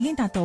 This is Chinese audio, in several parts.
已經達到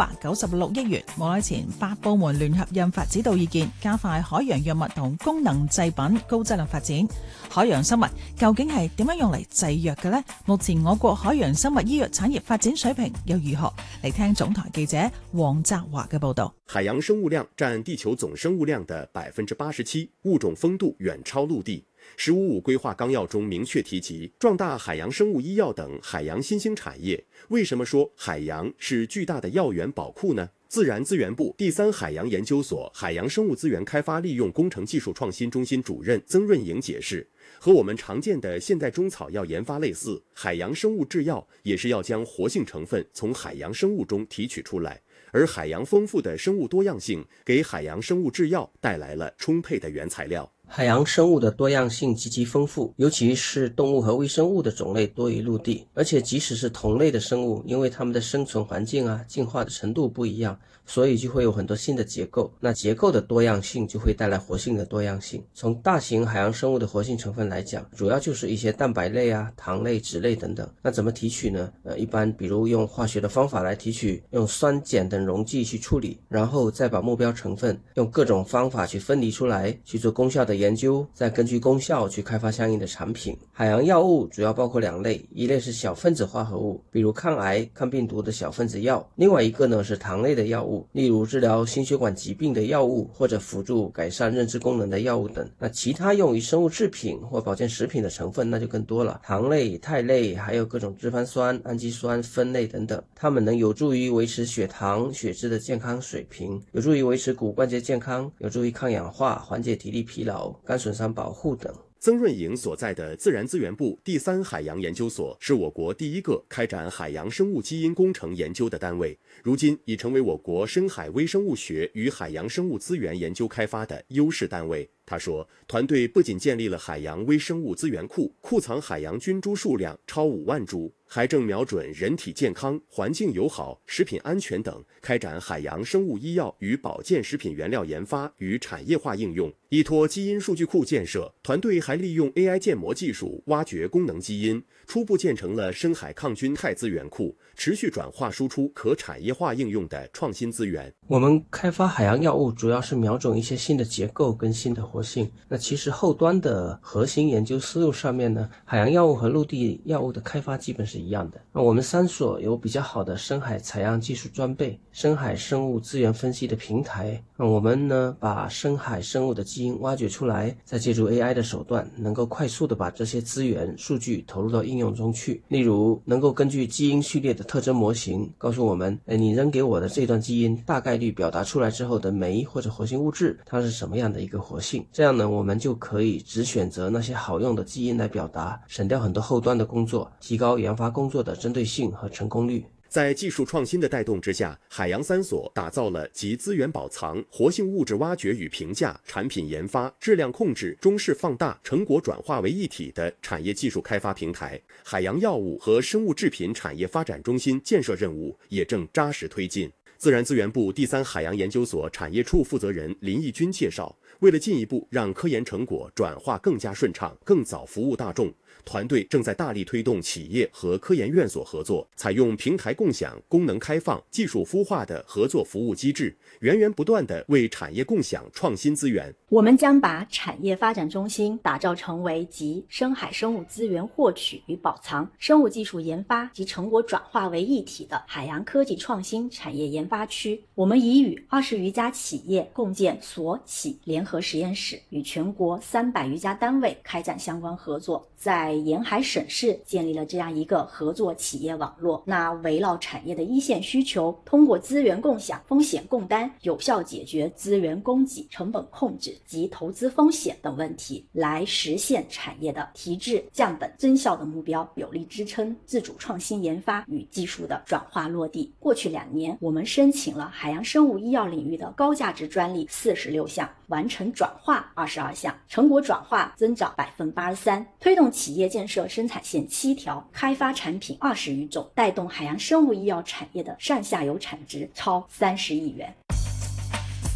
996億元。冇耐前8部門聯合印發指導意見，加快海洋藥物同功能製品高質量發展。海洋生物究竟係點樣用嚟製藥嘅呢？目前我國海洋生物醫藥產業發展水平又如何？嚟聽總台記者黃澤華嘅報道。 海洋生物量佔地球總生物量的87%，物種豐度遠超陸地。“15+5”規劃綱要中明確提及壯大海洋生物醫藥等海洋新興產業。為什麼說海洋是巨大的藥源寶庫呢？自然資源部第3海洋研究所海洋生物資源開發利用工程技術創新中心主任曾潤瑩解釋，和我們常見的現代中草藥研發類似，海洋生物製藥也是要將活性成分從海洋生物中提取出來，而海洋豐富的生物多樣性給海洋生物製藥帶來了充沛的原材料。 海洋生物的多樣性極其豐富，尤其是動物和微生物的種類多於陸地，而且即使是同類的生物，因為它們的生存環境進化的程度不一樣，所以就會有很多新的結構，那結構的多樣性就會帶來活性的多樣性。從大型海洋生物的活性成分來講，主要就是一些蛋白類糖類、脂類等等。那怎麼提取呢？一般比如用化學的方法來提取，用酸鹼等溶劑去處理，然後再把目標成分用各種方法去分離出來，去做功效的研究，再根據功效去開發相應的產品。海洋藥物主要包括2類，一類是小分子化合物，比如抗癌、抗病毒的小分子藥；另外一個呢是糖類的藥物，例如治療心血管疾病的藥物，或者輔助改善認知功能的藥物等。那其他用於生物製品或保健食品的成分那就更多了，糖類、肽類，還有各種脂肪酸、氨基酸、酚類等等，它們能有助於維持血糖、血脂的健康水平，有助於維持骨關節健康，有助於抗氧化、緩解體力疲勞、肝損傷保護等。 曾潤瑩所在的自然資源部第3海洋研究所是我國第一個開展海洋生物基因工程研究的單位，如今已成為我國深海微生物學與海洋生物資源研究開發的優勢單位。他說，團隊不僅建立了海洋微生物資源庫，庫藏海洋菌株數量超5萬株，還正瞄準人體健康、環境友好、食品安全等，開展海洋生物醫藥與保健食品原料研發與產業化應用。依託基因數據庫建設，團隊還利用 AI 建模技術挖掘功能基因，初步建成了深海抗菌肽資源庫，持續轉化輸出可產業化應用的創新資源。 我們開發海洋藥物主要是瞄準一些新的結構跟新的活性，那其實後端的核心研究思路上面呢，海洋藥物和陸地藥物的開發基本是一樣的。那我們3所有比較好的深海採樣技術裝備，深海生物資源分析的平台，那我們呢把深海生物的基因挖掘出來，再借助 AI 的手段，能夠快速的把這些資源數據投入到應用中去。例如能夠根據基因序列的特徵模型告訴我們，你扔給我的這段基因大概率表達出來之後的酶或者活性物質它是什麼樣的一個活性，這樣呢我們就可以只選擇那些好用的基因來表達，省掉很多後端的工作，提高研發工作的針對性和成功率。 在技術創新的帶動之下，海洋3所打造了集資源保藏、活性物質挖掘與評價、產品研發、質量控制、中視放大、成果轉化為一體的產業技術開發平台。海洋藥物和生物製品產業發展中心建設任務也正扎實推進。自然資源部第3海洋研究所產業處負責人林義軍介紹，為了進一步讓科研成果轉化更加順暢、更早服務大眾，團隊正在大力推動企業和科研院所合作，採用平台共享、功能開放、技術孵化的合作服務機制，源源不斷地為產業共享創新資源。 我們將把產業發展中心打造成為集深海生物資源獲取與保藏、生物技術研發及成果轉化為一體的海洋科技創新產業研發區。我們已與20餘家企業共建所企聯合實驗室，與全國300餘家單位開展相關合作，在沿海省市建立了這樣一個合作企業網絡。那圍繞產業的一線需求，通過資源共享、風險共擔，有效解決資源供給、成本控制及投資風險等問題，來實現產業的提質、降本、增效的目標，有力支撐自主創新研發與技術的轉化落地。過去2年，我們申請了海洋生物醫藥領域的高價值專利46項，完成轉化22項，成果轉化增長83%，推動企業建設生產線7條，開發產品20餘種，帶動海洋生物醫藥產業的上下游產值超30億元。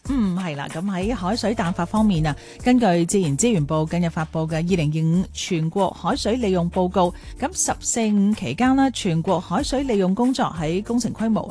係啦，咁喺海水淡化方面啊，根據自然資源部近日發布嘅2025全國海水利用報告，咁14-5期間呢，全國海水利用工作喺工程規模